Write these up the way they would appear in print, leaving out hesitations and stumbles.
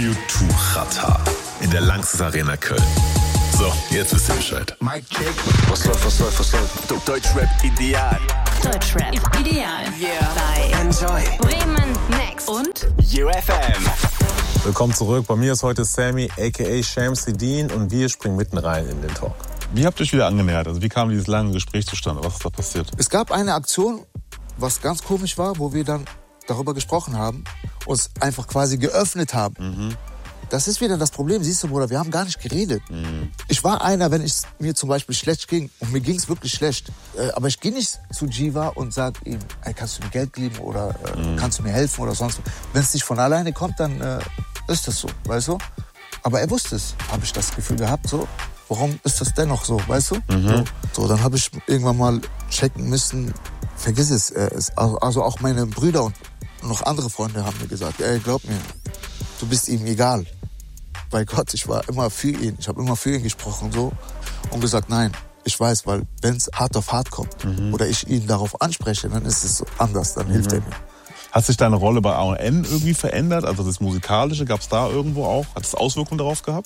U2 in der Lanxess Arena Köln. So, jetzt wisst ihr Bescheid. Mic check. Was läuft? Deutschrap ideal. Deutschrap ideal. Yeah. Bei Enjoy. Bremen Next und UFM. Willkommen zurück. Bei mir ist heute Sammy, a.k.a. Shamsi Dean, und wir springen mitten rein in den Talk. Wie habt ihr euch wieder angenähert? Also wie kam dieses lange Gespräch zustande? Was ist da passiert? Es gab eine Aktion, was ganz komisch war, wo wir dann darüber gesprochen haben, uns einfach quasi geöffnet haben. Mhm. Das ist wieder das Problem, siehst du, Bruder, wir haben gar nicht geredet. Mhm. Ich war einer, wenn es mir zum Beispiel schlecht ging, und mir ging es wirklich schlecht, aber ich gehe nicht zu Jiva und sage ihm, ey, kannst du mir Geld geben oder kannst du mir helfen oder sonst was. Wenn es nicht von alleine kommt, dann ist das so, weißt du? Aber er wusste es, habe ich das Gefühl gehabt, so. Warum ist das dennoch so, weißt du? Mhm. So, dann habe ich irgendwann mal checken müssen, vergiss es. Also auch meine Brüder und noch andere Freunde haben mir gesagt, ey, glaub mir, du bist ihm egal. Bei Gott, ich war immer für ihn. Ich habe immer für ihn gesprochen so und gesagt, nein, ich weiß, weil wenn es hart auf hart kommt oder ich ihn darauf anspreche, dann ist es anders, dann hilft er mir. Hat sich deine Rolle bei A&N irgendwie verändert? Also das Musikalische, gab es da irgendwo auch? Hat es Auswirkungen darauf gehabt?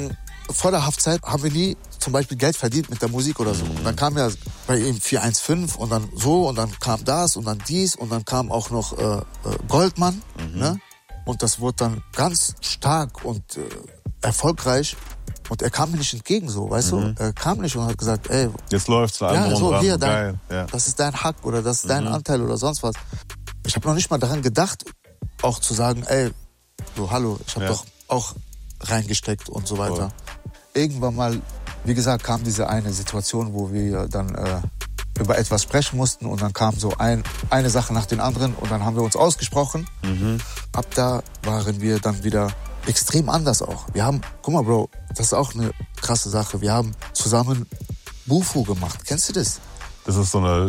Vor der Haftzeit haben wir nie zum Beispiel Geld verdient mit der Musik oder so. Und dann kam ja bei ihm 415 und dann so und dann kam das und dann dies und dann kam auch noch Goldmann. Ne? Und das wurde dann ganz stark und erfolgreich. Und er kam mir nicht entgegen so, weißt du? Er kam nicht und hat gesagt, ey, jetzt läuft's da ja, so, hier, geil. Ja. das ist dein Hack oder das ist dein Anteil oder sonst was. Ich habe noch nicht mal daran gedacht, auch zu sagen, ey, so hallo, ich habe doch auch reingesteckt und so weiter. Irgendwann mal, wie gesagt, kam diese eine Situation, wo wir dann über etwas sprechen mussten und dann kam so eine Sache nach den anderen und dann haben wir uns ausgesprochen. Ab da waren wir dann wieder extrem anders auch. Wir haben, guck mal, Bro, das ist auch eine krasse Sache. Wir haben zusammen Bufu gemacht. Kennst du das? Das ist so eine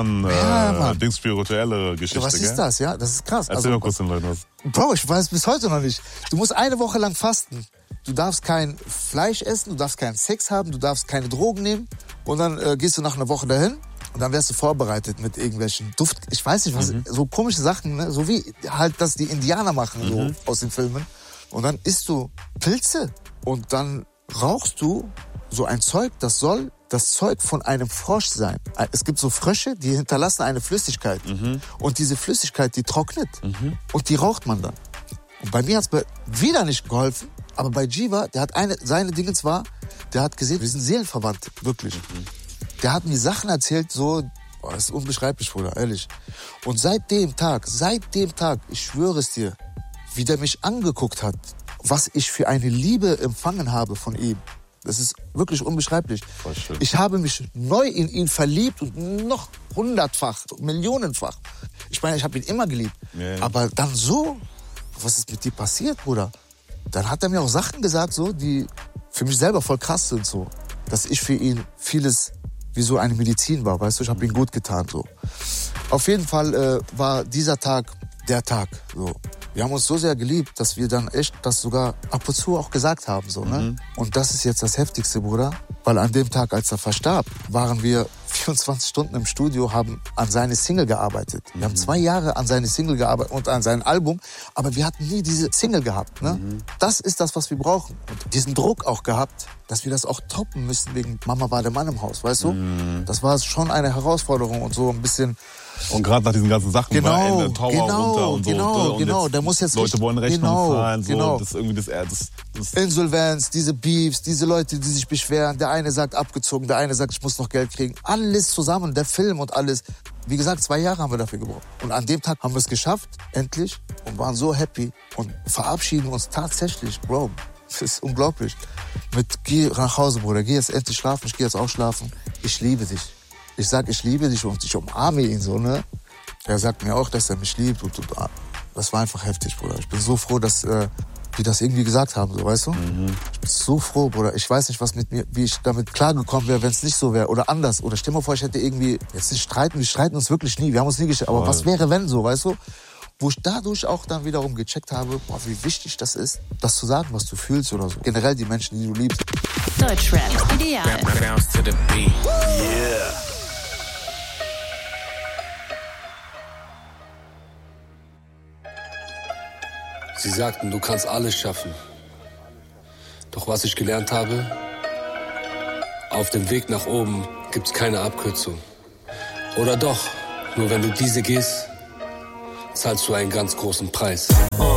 spirituelle Geschichte, was ist das, ja? Das ist krass. Erzähl mal kurz den Leuten was. Bro, ich weiß bis heute noch nicht. Du musst eine Woche lang fasten. Du darfst kein Fleisch essen, du darfst keinen Sex haben, du darfst keine Drogen nehmen. Und dann gehst du nach einer Woche dahin und dann wirst du vorbereitet mit irgendwelchen ich weiß nicht was, so komische Sachen, ne? So wie halt das die Indianer machen, so aus den Filmen. Und dann isst du Pilze und dann rauchst du so ein Zeug, das soll das Zeug von einem Frosch sein. Es gibt so Frösche, die hinterlassen eine Flüssigkeit. Und diese Flüssigkeit, die trocknet. Und die raucht man dann. Und bei mir hat es wieder nicht geholfen. Aber bei Jiva, der hat seine Dingens war, der hat gesehen, wir sind seelenverwandt, wirklich. Der hat mir Sachen erzählt, so, das ist unbeschreiblich, Bruder, ehrlich. Und seit dem Tag, ich schwöre es dir, wie der mich angeguckt hat, was ich für eine Liebe empfangen habe von ihm. Das ist wirklich unbeschreiblich. Ich habe mich neu in ihn verliebt und noch 100-fach, millionenfach. Ich meine, ich habe ihn immer geliebt. Ja. Aber dann so, was ist mit dir passiert, Bruder? Dann hat er mir auch Sachen gesagt, so, die für mich selber voll krass sind. So. Dass ich für ihn vieles wie so eine Medizin war, weißt du? Ich habe ihn gut getan. So. Auf jeden Fall war dieser Tag der Tag. So. Wir haben uns so sehr geliebt, dass wir dann echt das sogar ab und zu auch gesagt haben. So, ne? Und das ist jetzt das Heftigste, Bruder. Weil an dem Tag, als er verstarb, waren wir 24 Stunden im Studio, haben an seine Single gearbeitet. Wir haben 2 Jahre an seine Single gearbeitet und an sein Album. Aber wir hatten nie diese Single gehabt. Ne? Das ist das, was wir brauchen. Und diesen Druck auch gehabt, dass wir das auch toppen müssen wegen Mama war der Mann im Haus, weißt du? Das war schon eine Herausforderung und so ein bisschen. Und gerade nach diesen ganzen Sachen war Ende Tower runter und so. Genau. Der muss jetzt Leute wollen Rechnungen zahlen. So. Genau. Das ist irgendwie das Insolvenz, diese Beefs, diese Leute, die sich beschweren. Der eine sagt abgezogen, der eine sagt, ich muss noch Geld kriegen. Alles zusammen, der Film und alles. Wie gesagt, 2 Jahre haben wir dafür gebraucht. Und an dem Tag haben wir es geschafft, endlich. Und waren so happy und verabschieden uns tatsächlich, Bro. Das ist unglaublich. Geh nach Hause, Bruder. Geh jetzt endlich schlafen. Ich geh jetzt auch schlafen. Ich liebe dich. Ich sag, ich liebe dich und ich umarme ihn so, ne? Er sagt mir auch, dass er mich liebt und das war einfach heftig, Bruder. Ich bin so froh, dass die das irgendwie gesagt haben, so, weißt du? Ich bin so froh, Bruder. Ich weiß nicht, was mit mir, wie ich damit klargekommen wäre, wenn es nicht so wäre oder anders. Oder stell dir mal vor, ich hätte irgendwie jetzt nicht streiten. Wir streiten uns wirklich nie. Wir haben uns nie gestritten. Aber was wäre, wenn so, weißt du? Wo ich dadurch auch dann wiederum gecheckt habe, boah, wie wichtig das ist, das zu sagen, was du fühlst oder so. Generell die Menschen, die du liebst. Deutschrap ideal. Sie sagten, du kannst alles schaffen. Doch was ich gelernt habe, auf dem Weg nach oben gibt's keine Abkürzung. Oder doch, nur wenn du diese gehst, zahlst du einen ganz großen Preis.